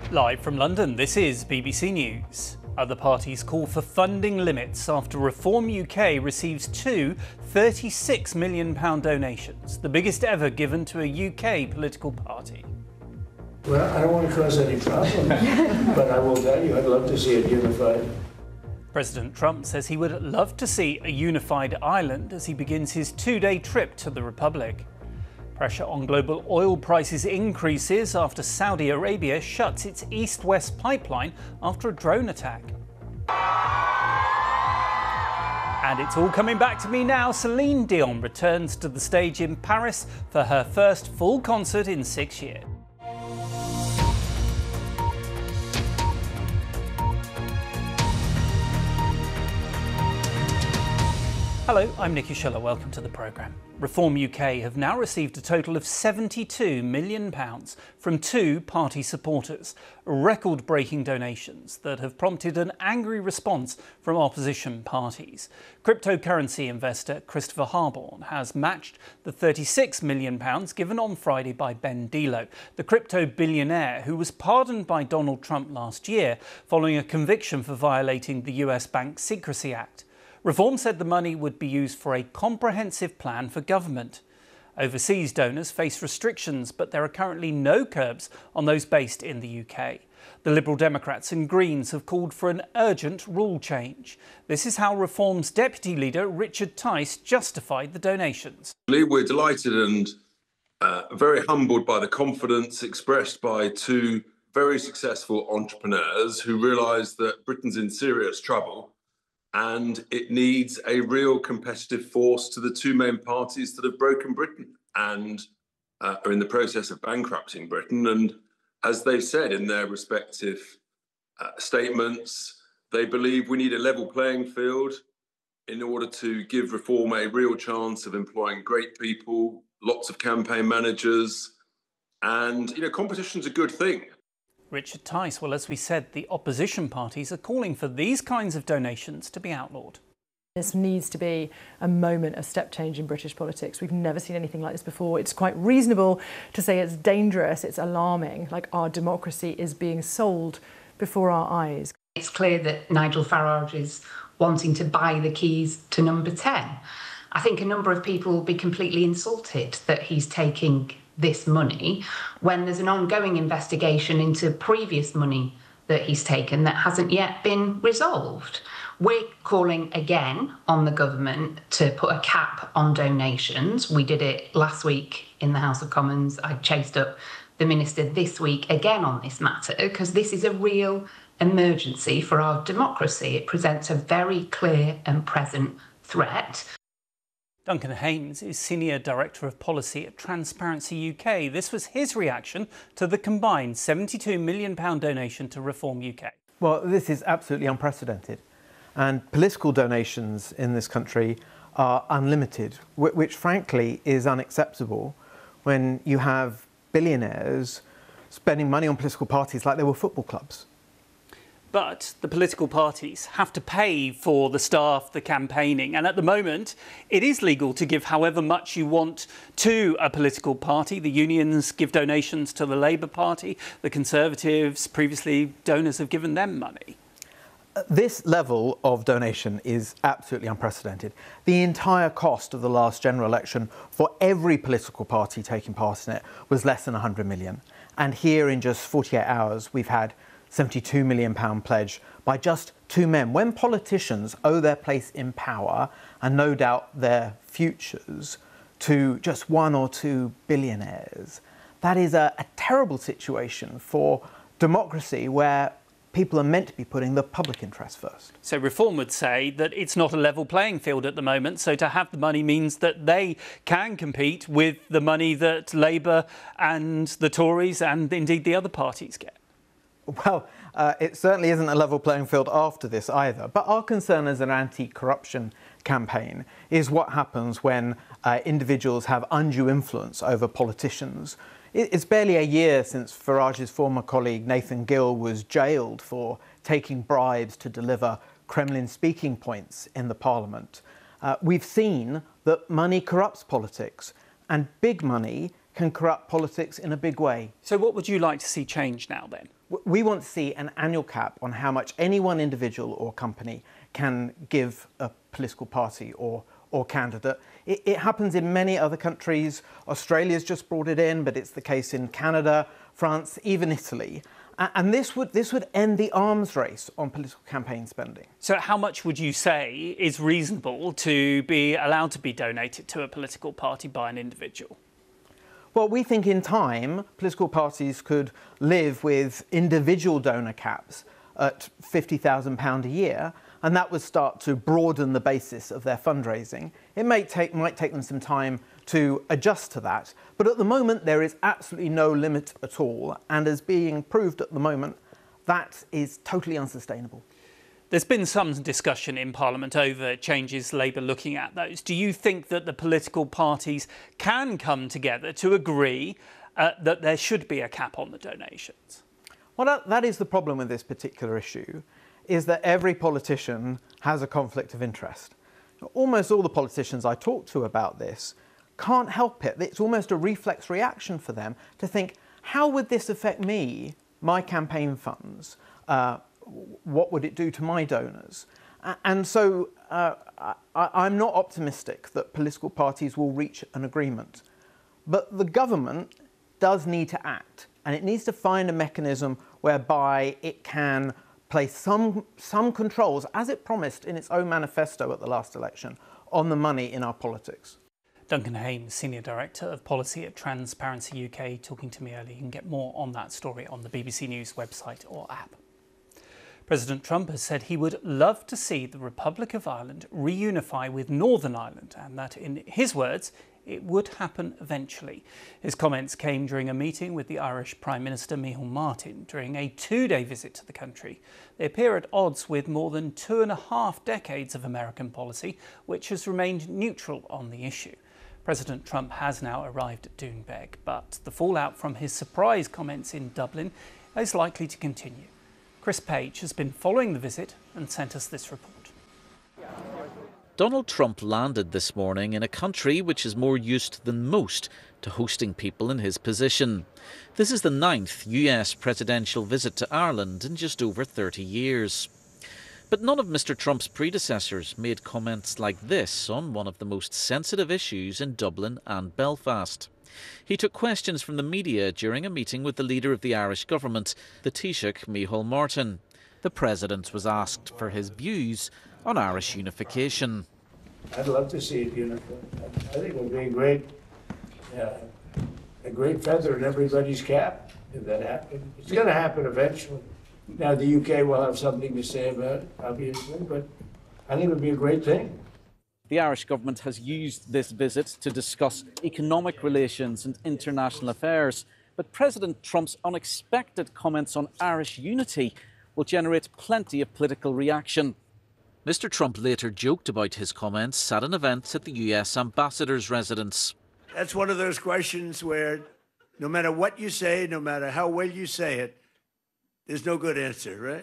Live from London, this is BBC News. Other parties call for funding limits after Reform UK receives two £36 million donations, the biggest ever given to a UK political party. Well, I don't want to cause any problems, but I will tell you I'd love to see it unified. President Trump says he would love to see a unified Ireland as he begins his two-day trip to the Republic. Pressure on global oil prices increases after Saudi Arabia shuts its east-west pipeline after a drone attack. And it's all coming back to me now. Celine Dion returns to the stage in Paris for her first full concert in 6 years. Hello, I'm Nicky Schuller. Welcome to the programme. Reform UK have now received a total of £72 million from two party supporters, record-breaking donations that have prompted an angry response from opposition parties. Cryptocurrency investor Christopher Harborne has matched the £36 million given on Friday by Ben Delo, the crypto billionaire who was pardoned by Donald Trump last year following a conviction for violating the US Bank Secrecy Act. Reform said the money would be used for a comprehensive plan for government. Overseas donors face restrictions, but there are currently no curbs on those based in the UK. The Liberal Democrats and Greens have called for an urgent rule change. This is how Reform's Deputy Leader Richard Tice justified the donations. We're delighted and very humbled by the confidence expressed by two very successful entrepreneurs who realise that Britain's in serious trouble and it needs a real competitive force to the two main parties that have broken Britain and are in the process of bankrupting Britain. And as they said in their respective statements, they believe we need a level playing field in order to give Reform a real chance of employing great people, lots of campaign managers, and, competition's a good thing. Richard Tice, well, as we said, the opposition parties are calling for these kinds of donations to be outlawed. This needs to be a moment of step change in British politics. We've never seen anything like this before. It's quite reasonable to say it's dangerous, it's alarming, like our democracy is being sold before our eyes. It's clear that Nigel Farage is wanting to buy the keys to number 10. I think a number of people will be completely insulted that he's taking this money when there's an ongoing investigation into previous money that he's taken that hasn't yet been resolved. We're calling again on the government to put a cap on donations. We did it last week in the House of Commons. I chased up the Minister this week again on this matter because this is a real emergency for our democracy. It presents a very clear and present threat. Duncan Hames is Senior Director of Policy at Transparency UK. This was his reaction to the combined £72 million donation to Reform UK. Well, this is absolutely unprecedented. And political donations in this country are unlimited, which frankly is unacceptable when you have billionaires spending money on political parties like they were football clubs. But the political parties have to pay for the staff, the campaigning, and at the moment it is legal to give however much you want to a political party. The unions give donations to the Labour Party, the Conservatives, previously donors have given them money. This level of donation is absolutely unprecedented. The entire cost of the last general election for every political party taking part in it was less than £100 million. And here in just 48 hours we've had £72 million pledge by just two men. When politicians owe their place in power and no doubt their futures to just one or two billionaires, that is a terrible situation for democracy where people are meant to be putting the public interest first. So Reform would say that it's not a level playing field at the moment, so to have the money means that they can compete with the money that Labour and the Tories and indeed the other parties get. Well, it certainly isn't a level playing field after this either. But our concern as an anti-corruption campaign is what happens when individuals have undue influence over politicians. It's barely a year since Farage's former colleague Nathan Gill was jailed for taking bribes to deliver Kremlin speaking points in the parliament. We've seen that money corrupts politics, and big money can corrupt politics in a big way. So what would you like to see change now then? We want to see an annual cap on how much any one individual or company can give a political party or candidate. It happens in many other countries. Australia's just brought it in, but it's the case in Canada, France, even Italy. And this would end the arms race on political campaign spending. So how much would you say is reasonable to be allowed to be donated to a political party by an individual? Well, we think in time, political parties could live with individual donor caps at £50,000 a year, and that would start to broaden the basis of their fundraising. It might take them some time to adjust to that, but at the moment there is absolutely no limit at all, and as being proved at the moment, that is totally unsustainable. There's been some discussion in Parliament over changes Labour looking at those. Do you think that the political parties can come together to agree that there should be a cap on the donations? Well, that is the problem with this particular issue, is that every politician has a conflict of interest. Almost all the politicians I talk to about this can't help it. It's almost a reflex reaction for them to think, how would this affect me, my campaign funds? What would it do to my donors? And so I'm not optimistic that political parties will reach an agreement. But the government does need to act, and it needs to find a mechanism whereby it can place some controls, as it promised in its own manifesto at the last election, on the money in our politics. Duncan Hames, Senior Director of Policy at Transparency UK, talking to me earlier. You can get more on that story on the BBC News website or app. President Trump has said he would love to see the Republic of Ireland reunify with Northern Ireland, and that, in his words, it would happen eventually. His comments came during a meeting with the Irish Prime Minister Micheál Martin during a two-day visit to the country. They appear at odds with more than 2.5 decades of American policy, which has remained neutral on the issue. President Trump has now arrived at Doonbeg, but the fallout from his surprise comments in Dublin is likely to continue. Chris Page has been following the visit and sent us this report. Donald Trump landed this morning in a country which is more used than most to hosting people in his position. This is the 9th US presidential visit to Ireland in just over 30 years. But none of Mr. Trump's predecessors made comments like this on one of the most sensitive issues in Dublin and Belfast. He took questions from the media during a meeting with the leader of the Irish government, the Taoiseach Micheál Martin. The president was asked for his views on Irish unification. I'd love to see it unified. I think it would be a great feather in everybody's cap if that happened. It's going to happen eventually. Now the UK will have something to say about it, obviously, but I think it would be a great thing. The Irish government has used this visit to discuss economic relations and international affairs, but President Trump's unexpected comments on Irish unity will generate plenty of political reaction. Mr. Trump later joked about his comments at an event at the US ambassador's residence. That's one of those questions where no matter what you say, no matter how well you say it, there's no good answer, right?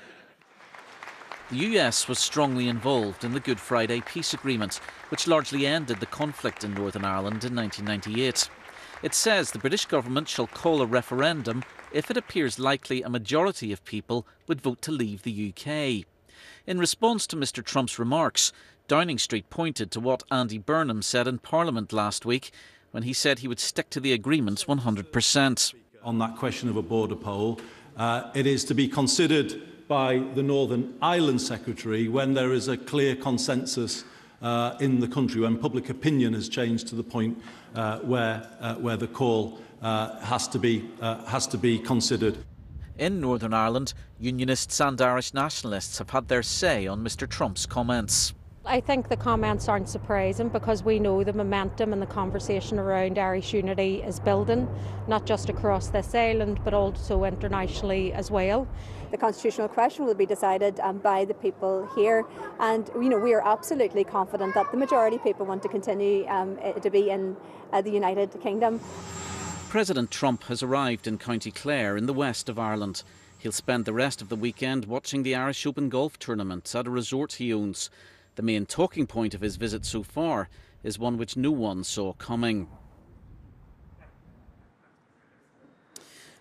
The US was strongly involved in the Good Friday Peace Agreement, which largely ended the conflict in Northern Ireland in 1998. It says the British government shall call a referendum if it appears likely a majority of people would vote to leave the UK. In response to Mr. Trump's remarks, Downing Street pointed to what Andy Burnham said in Parliament last week when he said he would stick to the agreement 100%. On that question of a border poll, it is to be considered by the Northern Ireland Secretary when there is a clear consensus in the country, when public opinion has changed to the point where the call has to be considered. In Northern Ireland, Unionists and Irish nationalists have had their say on Mr. Trump's comments. I think the comments aren't surprising because we know the momentum and the conversation around Irish unity is building, not just across this island but also internationally as well. The constitutional question will be decided by the people here, and we are absolutely confident that the majority of people want to continue to be in the United Kingdom. President Trump has arrived in County Clare in the west of Ireland. He'll spend the rest of the weekend watching the Irish Open golf tournament at a resort he owns. The main talking point of his visit so far is one which no one saw coming.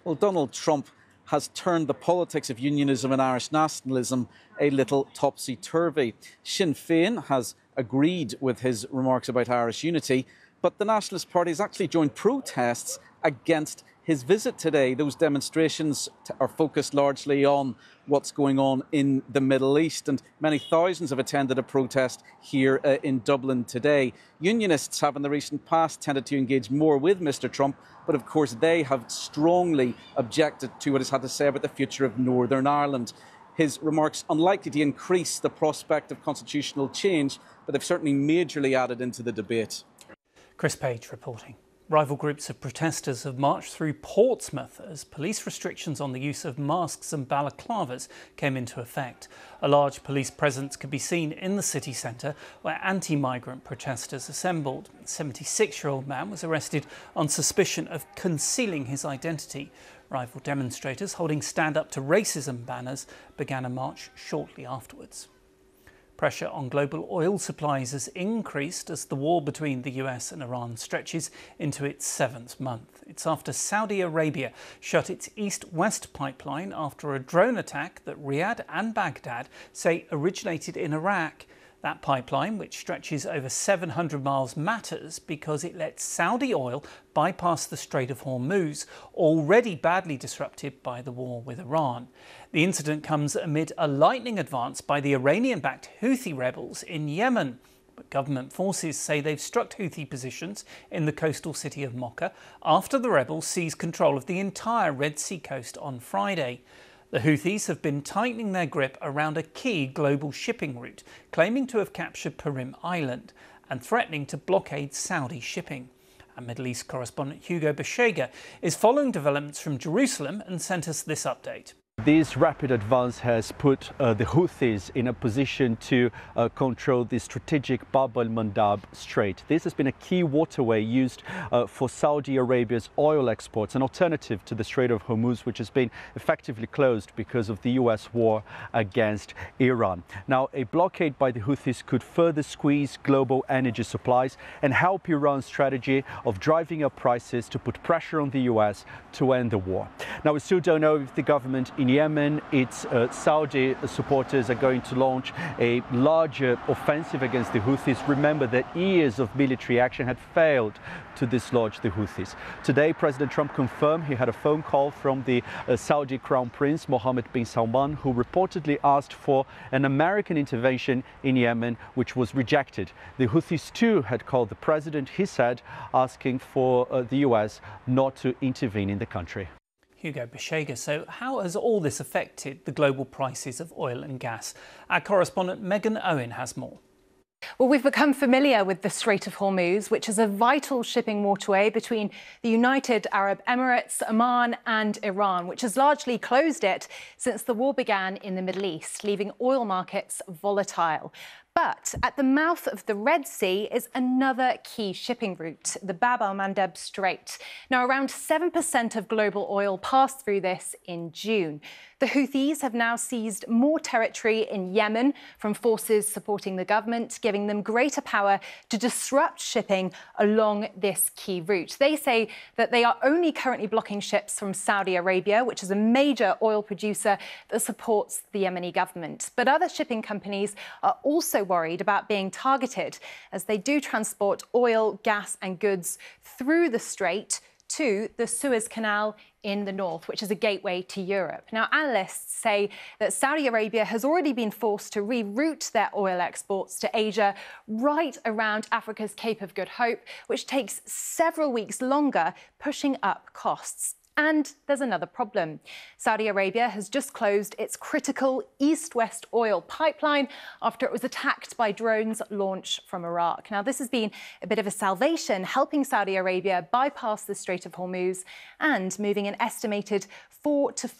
Well, Donald Trump has turned the politics of unionism and Irish nationalism a little topsy-turvy. Sinn Féin has agreed with his remarks about Irish unity, but the Nationalist Party has actually joined protests against his visit today. Those demonstrations are focused largely on what's going on in the Middle East, and many thousands have attended a protest here in Dublin today. Unionists have in the recent past tended to engage more with Mr. Trump, but of course they have strongly objected to what he's had to say about the future of Northern Ireland. His remarks unlikely to increase the prospect of constitutional change, but they've certainly majorly added into the debate. Chris Page reporting. Rival groups of protesters have marched through Portsmouth as police restrictions on the use of masks and balaclavas came into effect. A large police presence could be seen in the city centre where anti-migrant protesters assembled. A 76-year-old man was arrested on suspicion of concealing his identity. Rival demonstrators holding Stand Up to Racism banners began a march shortly afterwards. Pressure on global oil supplies has increased as the war between the US and Iran stretches into its 7th month. It's after Saudi Arabia shut its east-west pipeline after a drone attack that Riyadh and Baghdad say originated in Iraq. That pipeline, which stretches over 700 miles, matters because it lets Saudi oil bypass the Strait of Hormuz, already badly disrupted by the war with Iran. The incident comes amid a lightning advance by the Iranian-backed Houthi rebels in Yemen. But government forces say they've struck Houthi positions in the coastal city of Mocha after the rebels seized control of the entire Red Sea coast on Friday. The Houthis have been tightening their grip around a key global shipping route, claiming to have captured Purim Island and threatening to blockade Saudi shipping. Our Middle East correspondent Hugo Beshega is following developments from Jerusalem and sent us this update. This rapid advance has put the Houthis in a position to control the strategic Bab el-Mandab Strait. This has been a key waterway used for Saudi Arabia's oil exports, an alternative to the Strait of Hormuz, which has been effectively closed because of the US war against Iran. Now, a blockade by the Houthis could further squeeze global energy supplies and help Iran's strategy of driving up prices to put pressure on the US to end the war. Now, we still don't know if the government in Yemen, its Saudi supporters are going to launch a larger offensive against the Houthis. Remember that years of military action had failed to dislodge the Houthis. Today, President Trump confirmed he had a phone call from the Saudi Crown Prince Mohammed bin Salman, who reportedly asked for an American intervention in Yemen, which was rejected. The Houthis too had called the president, he said, asking for the US not to intervene in the country. Hugo Beshega. So how has all this affected the global prices of oil and gas? Our correspondent Megan Owen has more. Well, we've become familiar with the Strait of Hormuz, which is a vital shipping waterway between the United Arab Emirates, Oman and Iran, which has largely closed it since the war began in the Middle East, leaving oil markets volatile. But at the mouth of the Red Sea is another key shipping route, the Bab el-Mandeb Strait. Now, around 7% of global oil passed through this in June. The Houthis have now seized more territory in Yemen from forces supporting the government, giving them greater power to disrupt shipping along this key route. They say that they are only currently blocking ships from Saudi Arabia, which is a major oil producer that supports the Yemeni government. But other shipping companies are also worried about being targeted as they do transport oil, gas and goods through the strait to the Suez Canal in the north, which is a gateway to Europe. Now, analysts say that Saudi Arabia has already been forced to reroute their oil exports to Asia right around Africa's Cape of Good Hope, which takes several weeks longer, pushing up costs. And there's another problem. Saudi Arabia has just closed its critical east-west oil pipeline after it was attacked by drones launched from Iraq. Now, this has been a bit of a salvation, helping Saudi Arabia bypass the Strait of Hormuz and moving an estimated 4 to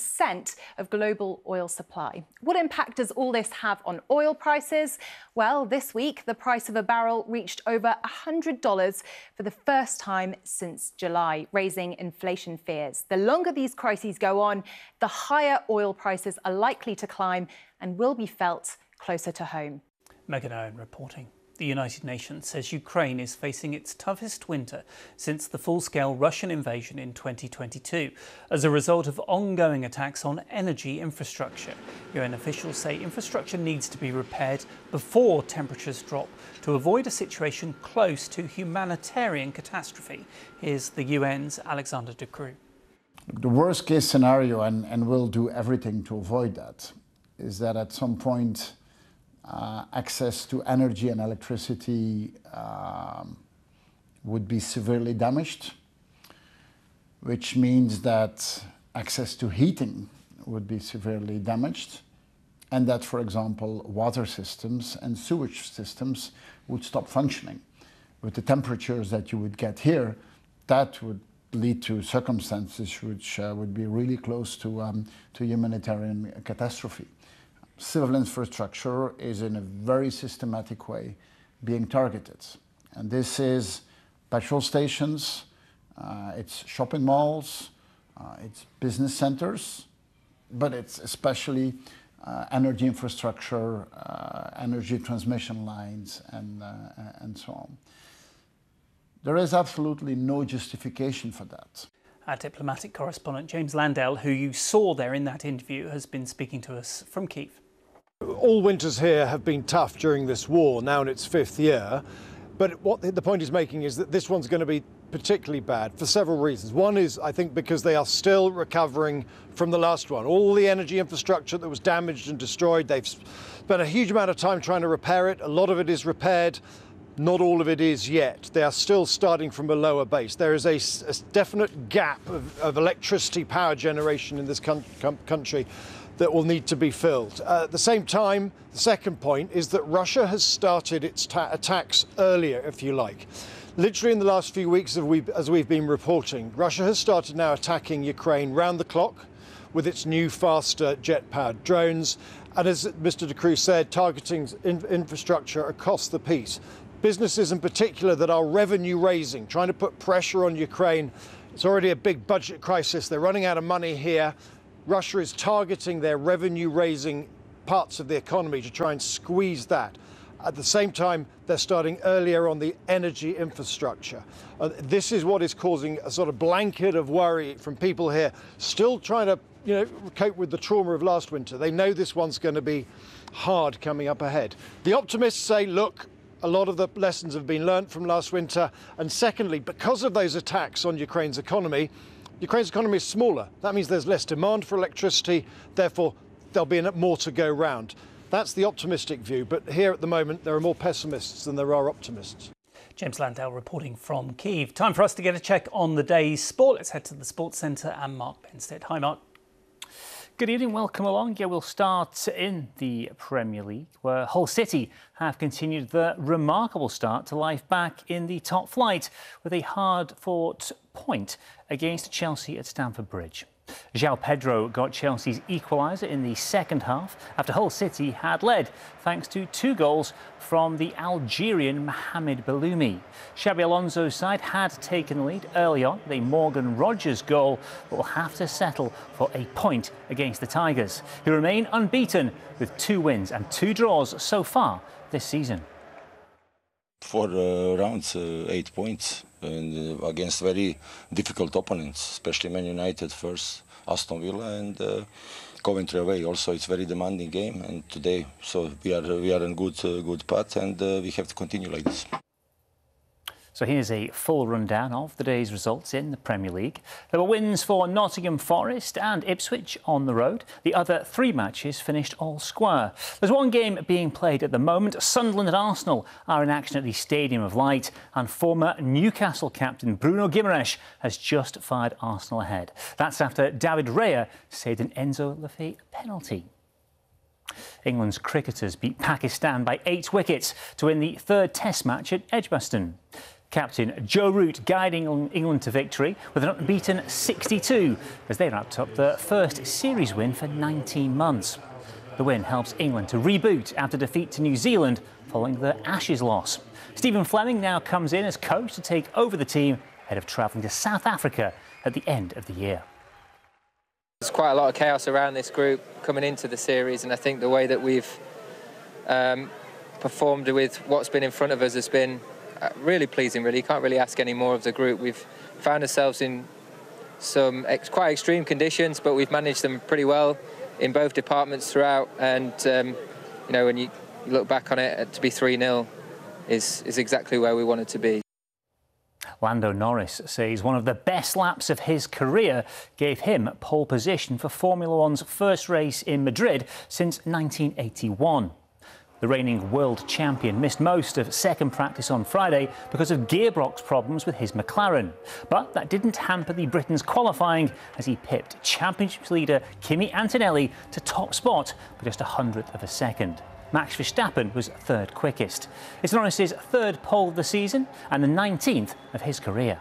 5% of global oil supply. What impact does all this have on oil prices? Well, this week, the price of a barrel reached over $100 for the first time since July, raising inflation fears. The longer these crises go on, the higher oil prices are likely to climb and will be felt closer to home. Megan Owen reporting. The United Nations says Ukraine is facing its toughest winter since the full-scale Russian invasion in 2022 as a result of ongoing attacks on energy infrastructure. UN officials say infrastructure needs to be repaired before temperatures drop to avoid a situation close to humanitarian catastrophe. Here's the UN's Alexander De Croo. The worst case scenario, and we'll do everything to avoid that, is that at some point access to energy and electricity would be severely damaged, which means that access to heating would be severely damaged, and that, for example, water systems and sewage systems would stop functioning. With the temperatures that you would get here, that would lead to circumstances which would be really close to humanitarian catastrophe. Civil infrastructure is in a very systematic way being targeted. And this is petrol stations, it's shopping malls, it's business centers, but it's especially energy infrastructure, energy transmission lines, and so on. There is absolutely no justification for that. Our diplomatic correspondent James Landale, who you saw there in that interview, has been speaking to us from Kyiv. All winters here have been tough during this war, now in its 5th year. But what the point he's making is that this one's going to be particularly bad for several reasons. One is, I think, because they are still recovering from the last one. All the energy infrastructure that was damaged and destroyed, they've spent a huge amount of time trying to repair it. A lot of it is repaired. Not all of it is yet. They are still starting from a lower base. There is a definite gap of electricity power generation in this country that will need to be filled. At the same time, the second point is that Russia has started its attacks earlier, if you like. Literally in the last few weeks, as we've been reporting, Russia has started now attacking Ukraine round the clock with its new, faster jet-powered drones. And as Mr. De Croo said, targeting infrastructure across the piece. Businesses in particular that are revenue raising, trying to put pressure on Ukraine. It's already a big budget crisis. They're running out of money here. Russia is targeting their revenue-raising parts of the economy to try and squeeze that. At the same time, they're starting earlier on the energy infrastructure. This is what is causing a sort of blanket of worry from people here, still trying to cope with the trauma of last winter. They know this one's going to be hard coming up ahead. The optimists say, look, a lot of the lessons have been learnt from last winter. And secondly, because of those attacks on Ukraine's economy is smaller. That means there's less demand for electricity, therefore there'll be more to go round. That's the optimistic view, but here at the moment there are more pessimists than there are optimists. James Landale reporting from Kyiv. Time for us to get a check on the day's sport. Let's head to the Sports Centre and Mark Benstead. Hi, Mark. Good evening, welcome along. Yeah, we'll start in the Premier League, where Hull City have continued the remarkable start to life back in the top flight with a hard-fought point against Chelsea at Stamford Bridge. João Pedro got Chelsea's equaliser in the second half after Hull City had led thanks to 2 goals from the Algerian Mohamed Belloumi. Xabi Alonso's side had taken the lead early on with a Morgan Rogers goal, but will have to settle for a point against the Tigers, who remain unbeaten with 2 wins and 2 draws so far this season. 4 rounds, 8 points, and against very difficult opponents, especially Man United first, Aston Villa, and Coventry away. Also, it's very demanding game, and today, so we are in good path, and we have to continue like this. So here's a full rundown of the day's results in the Premier League. There were wins for Nottingham Forest and Ipswich on the road. The other 3 matches finished all square. There's one game being played at the moment. Sunderland and Arsenal are in action at the Stadium of Light, and former Newcastle captain Bruno Guimaraes has just fired Arsenal ahead. That's after David Raya saved an Enzo Lefebvre penalty. England's cricketers beat Pakistan by 8 wickets to win the 3rd Test match at Edgbaston. Captain Joe Root guiding England to victory with an unbeaten 62 as they wrapped up their first series win for 19 months. The win helps England to reboot after defeat to New Zealand following the Ashes loss. Stephen Fleming now comes in as coach to take over the team ahead of travelling to South Africa at the end of the year. There's quite a lot of chaos around this group coming into the series, and I think the way that we've performed with what's been in front of us has been really pleasing, really. You can't really ask any more of the group. We've found ourselves in some quite extreme conditions, but we've managed them pretty well in both departments throughout. And, you know, when you look back on it, to be 3-0 is exactly where we wanted to be. Lando Norris says one of the best laps of his career gave him pole position for Formula One's first race in Madrid since 1981. The reigning world champion missed most of second practice on Friday because of gearbox problems with his McLaren. But that didn't hamper the Britain's qualifying as he pipped championship leader Kimi Antonelli to top spot by just 100th of a second. Max Verstappen was third quickest. It's Norris's third pole of the season and the 19th of his career.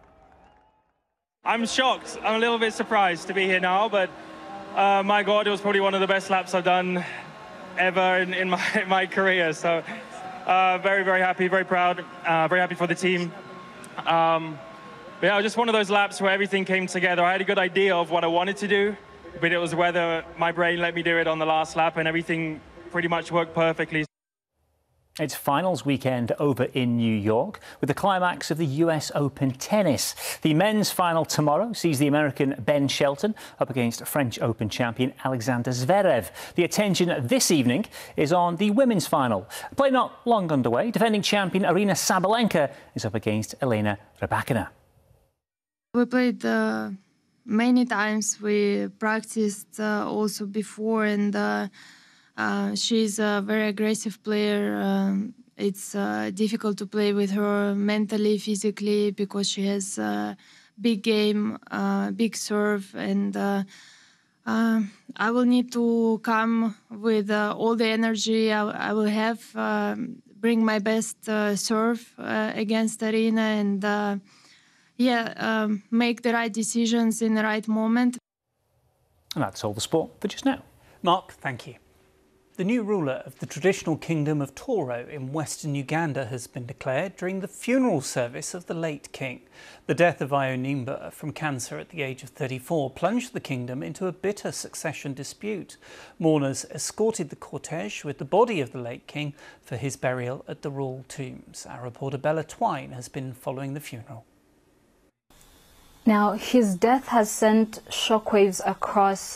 I'm shocked. I'm a little bit surprised to be here now, but my God, it was probably one of the best laps I've done ever in my career. So very, very happy, very proud, very happy for the team. But yeah, it was just one of those laps where everything came together. I had a good idea of what I wanted to do, but it was whether my brain let me do it on the last lap, and everything pretty much worked perfectly. It's finals weekend over in New York with the climax of the US Open tennis. The men's final tomorrow sees the American Ben Shelton up against French Open champion Alexander Zverev. The attention this evening is on the women's final. Play not long underway. Defending champion Aryna Sabalenka is up against Elena Rybakina. We played many times. We practiced also before, and she's a very aggressive player. It's difficult to play with her mentally, physically, because she has a big game, big serve, and I will need to come with all the energy I will have, bring my best serve against Aryna, and make the right decisions in the right moment. And that's all the sport for just now. Mark, thank you. The new ruler of the traditional kingdom of Toro in western Uganda has been declared during the funeral service of the late king. The death of Ionimba from cancer at the age of 34 plunged the kingdom into a bitter succession dispute. Mourners escorted the cortege with the body of the late king for his burial at the royal tombs. Our reporter Bella Twine has been following the funeral. Now, his death has sent shockwaves across